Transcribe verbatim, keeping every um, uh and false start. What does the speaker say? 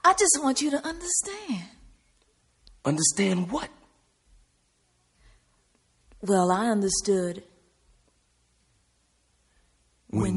I just want you to understand. Understand what? Well, I understood